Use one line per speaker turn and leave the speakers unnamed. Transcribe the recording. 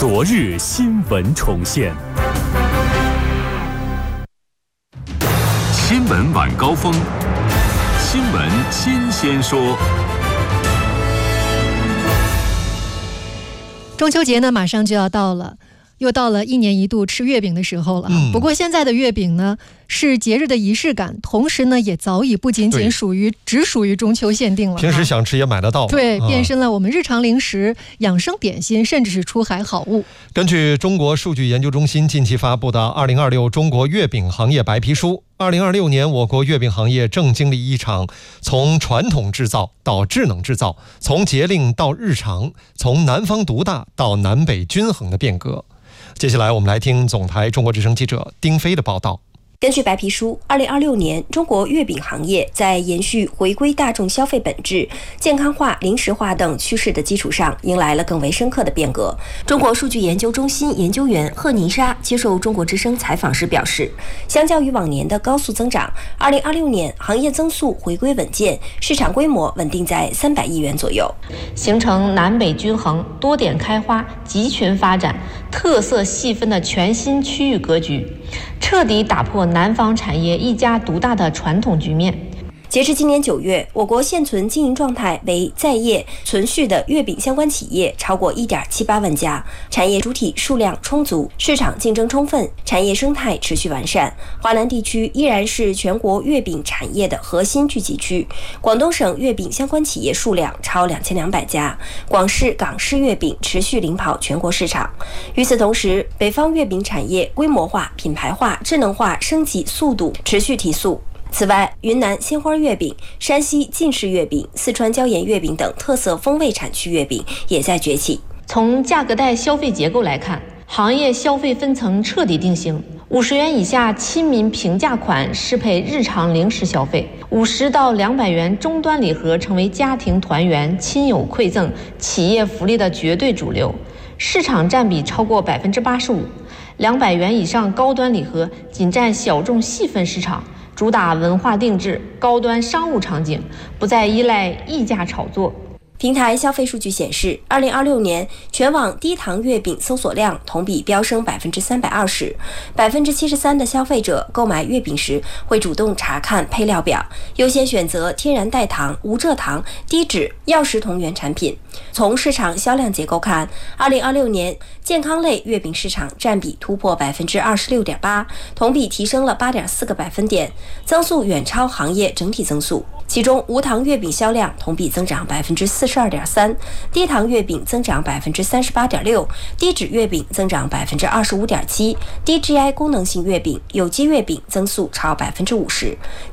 昨日新闻重现，
新闻晚高峰，新闻新鲜说。
中秋节呢，马上就要到了，又到了一年一度吃月饼的时候了。不过现在的月饼呢，是节日的仪式感，同时呢，也早已不仅仅只属于中秋限定了。
平时想吃也买得到。
对，变身了我们日常零食、养生点心，甚至是出海好物。
根据中国数据研究中心近期发布的《2026中国月饼行业白皮书》，2026年我国月饼行业正经历一场从传统制造到智能制造，从节令到日常，从南方独大到南北均衡的变革。接下来我们来听总台中国之声记者丁飞的报道。
根据白皮书，2026年中国月饼行业在延续回归大众消费本质、健康化、零食化等趋势的基础上，迎来了更为深刻的变革。中国数据研究中心研究员贺宁莎接受中国之声采访时表示，相较于往年的高速增长，2026年行业增速回归稳健，市场规模稳定在300亿元左右，
形成南北均衡、多点开花、集群发展、特色细分的全新区域格局，彻底打破南方产业一家独大的传统局面。
截至今年9月，我国现存经营状态为在业存续的月饼相关企业超过 1.78 万家，产业主体数量充足，市场竞争充分，产业生态持续完善。华南地区依然是全国月饼产业的核心聚集区，广东省月饼相关企业数量超2200家，广式、港式月饼持续领跑全国市场。与此同时，北方月饼产业规模化、品牌化、智能化升级速度持续提速。此外，云南鲜花月饼、山西晋式月饼、四川椒盐月饼等特色风味产区月饼也在崛起。
从价格带消费结构来看，行业消费分层彻底定型，50元以下亲民平价款适配日常零食消费，50到200元终端礼盒成为家庭团圆、亲友馈赠、企业福利的绝对主流，市场占比超过 85%。200元以上高端礼盒仅占小众细分市场，主打文化定制、高端商务场景，不再依赖溢价炒作。
平台消费数据显示，2026年全网低糖月饼搜索量同比飙升320%，73%的消费者购买月饼时会主动查看配料表，优先选择天然代糖、无蔗糖、低脂、药食同源产品。从市场销量结构看，2026年健康类月饼市场占比突破 26.8%， 同比提升了 8.4个百分点，增速远超行业整体增速。其中无糖月饼销量同比增长 42.3%， 低糖月饼增长 38.6%， 低脂月饼增长 25.7%， 低 GI 功能性月饼、有机月饼增速超 50%。